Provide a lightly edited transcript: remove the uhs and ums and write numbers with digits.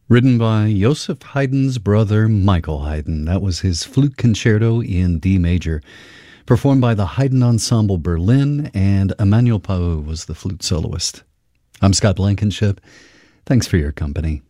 Written by Joseph Haydn's brother, Michael Haydn. That was his flute concerto in D major, performed by the Haydn Ensemble Berlin, and Emmanuel Pau was the flute soloist. I'm Scott Blankenship. Thanks for your company.